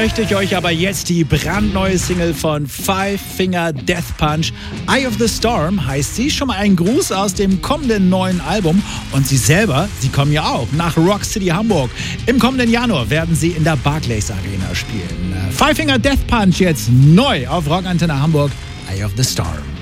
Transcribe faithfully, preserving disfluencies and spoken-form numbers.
möchte ich euch aber jetzt die brandneue Single von Five Finger Death Punch, Eye of the Storm heißt sie. Schon mal ein Gruß aus dem kommenden neuen Album. Und sie selber, sie kommen ja auch nach Rock City Hamburg. Im kommenden Januar werden sie in der Barclays Arena spielen. Five Finger Death Punch jetzt neu auf Rockantenne Hamburg, Eye of the Storm.